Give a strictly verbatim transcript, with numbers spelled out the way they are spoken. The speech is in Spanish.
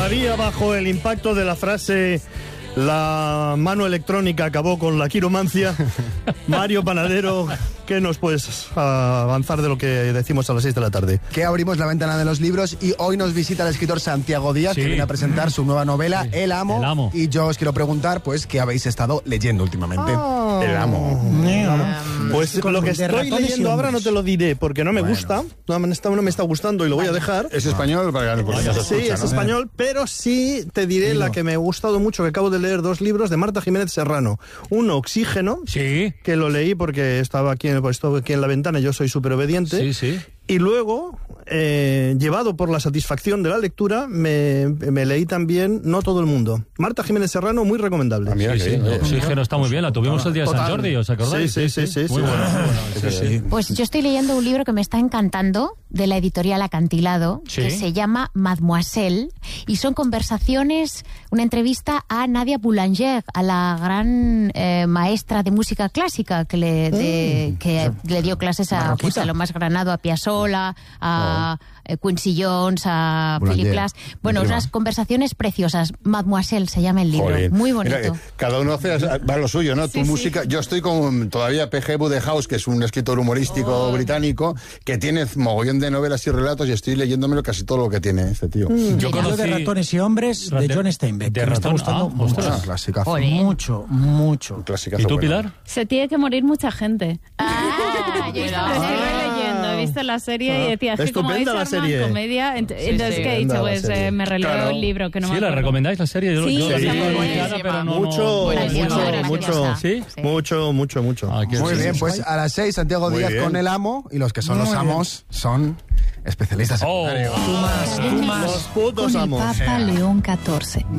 todavía bajo el impacto de la frase "la mano electrónica acabó con la quiromancia", Mario Panadero, ¿qué nos puedes avanzar de lo que decimos a las seis de la tarde? Que abrimos la ventana de los libros y hoy nos visita el escritor Santiago Díaz, sí, que viene a presentar su nueva novela, sí, El Amo. El Amo. Y yo os quiero preguntar, pues, ¿qué habéis estado leyendo últimamente? Oh. El Amo. Um, pues lo que estoy leyendo ahora no te lo diré porque no me bueno. gusta, no me, está, no me está gustando y lo voy a dejar. ¿Es español? Para que sí, escucha, es ¿no? español, pero sí te diré sí, la no. que me ha gustado mucho, que acabo de leer dos libros de Marta Jiménez Serrano. Uno, Oxígeno, sí, que lo leí porque estaba aquí, pues, estaba aquí en la ventana, yo soy súper obediente. Sí, sí. Y luego, eh, llevado por la satisfacción de la lectura, me, me leí también No todo el mundo. Marta Jiménez Serrano, muy recomendable. Ah, mira, sí, sí. Oxígeno está muy bien, la tuvimos el día de San Jordi, ¿os acordáis? Sí, sí, sí. sí, sí muy sí. bueno, muy bueno. Sí, sí. Pues yo estoy leyendo un libro que me está encantando, de la editorial Acantilado, sí, que se llama Mademoiselle, y son conversaciones, una entrevista a Nadia Boulanger, a la gran eh, maestra de música clásica que le, de, mm. que le dio clases a, pues, a lo más Granado, a Piazzolla, a oh. Quincy Jones, a Boulanger. Philip Glass. Bueno, unas conversaciones preciosas. Mademoiselle se llama el libro. Joder. Muy bonito. Mira, cada uno hace va lo suyo, ¿no? Sí, tu sí. música. Yo estoy con todavía P G Wodehouse, que es un escritor humorístico oh. británico, que tiene mogollón de novelas y relatos, y estoy leyéndomelo casi todo lo que tiene este tío. Mm. Yo conocí de Ratones y Hombres de John Steinbeck, de que me está gustando ah, mucho. Ah, clasicazo. Joder. Mucho, mucho. Clasicazo. ¿Y tú, bueno. Pilar? Se tiene que morir mucha gente. Ah, yo Lo estoy leyendo, he visto la serie ah. y decía, es que como vais a armar comedia, ent sí, entonces sí, ¿qué he dicho? Pues eh, me releo claro. el libro, que no sí, me ¿la recomendáis la serie? Yo, sí, yo, sí, yo, sí, yo, sí, yo, pero no, mucho, no, mucho, no, mucho, ¿sí? ¿Sí? mucho, mucho, mucho. Ah, Muy sí, bien, sí, pues sí. a las seis Santiago Muy Díaz bien. con El Amo, y los que son Muy los bien. amos son especialistas en Oh. secundario. Tú más, tú más. Los putos Con el amos. Papa León catorce.